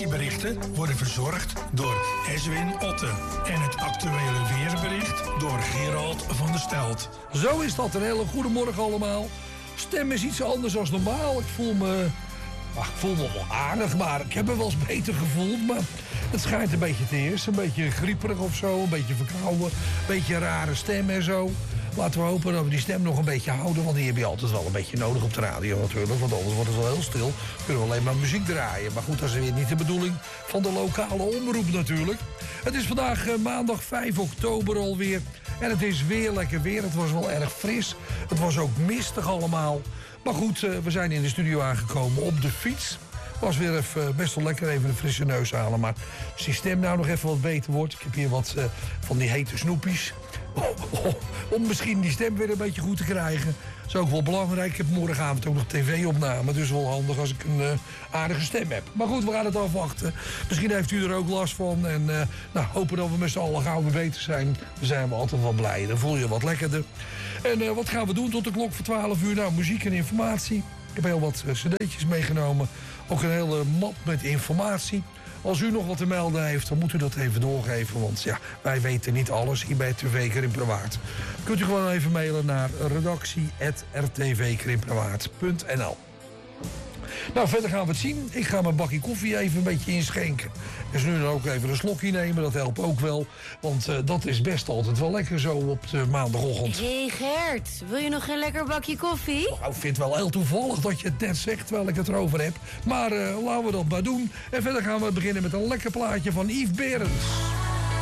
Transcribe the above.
informatieberichten worden verzorgd door Eswin Otte. En het actuele weerbericht door Gerald van der Stelt. Zo is dat, een hele goede morgen allemaal. Stem is iets anders dan normaal. Ik voel me wel aardig, maar ik heb me wel eens beter gevoeld. Maar het schijnt een beetje te eerst. Een beetje grieperig of zo, een beetje verkouden. Een beetje een rare stem en zo. Laten we hopen dat we die stem nog een beetje houden. Want die heb je altijd wel een beetje nodig op de radio natuurlijk. Want anders wordt het wel heel stil. Kunnen we alleen maar muziek draaien. Maar goed, dat is weer niet de bedoeling van de lokale omroep natuurlijk. Het is vandaag maandag 5 oktober alweer. En het is weer lekker weer. Het was wel erg fris. Het was ook mistig allemaal. Maar goed, we zijn in de studio aangekomen op de fiets. Was weer even best wel lekker even een frisse neus halen. Maar als die stem nou nog even wat beter wordt. Ik heb hier wat van die hete snoepjes. Om misschien die stem weer een beetje goed te krijgen. Dat is ook wel belangrijk. Ik heb morgenavond ook nog tv-opname. Dus wel handig als ik een aardige stem heb. Maar goed, we gaan het afwachten. Misschien heeft u er ook last van. En hopen dat we met z'n allen gauw weer beter zijn. Dan zijn we altijd wel blij. Dan voel je wat lekkerder. En wat gaan we doen tot de klok voor 12 uur? Nou, muziek en informatie. Ik heb heel wat cd'tjes meegenomen. Ook een hele map met informatie. Als u nog wat te melden heeft, dan moet u dat even doorgeven. Want ja, wij weten niet alles hier bij TV Krimpenerwaard. Kunt u gewoon even mailen naar redactie@rtvkrimpenerwaard.nl. Nou, verder gaan we het zien. Ik ga mijn bakje koffie even een beetje inschenken. Dus nu dan ook even een slokje nemen, dat helpt ook wel. Want dat is best altijd wel lekker zo op de maandagochtend. Hé Gert, wil je nog geen lekker bakje koffie? Nou, ik vind het wel heel toevallig dat je het net zegt, terwijl ik het erover heb. Maar laten we dat maar doen. En verder gaan we beginnen met een lekker plaatje van Yves Berends.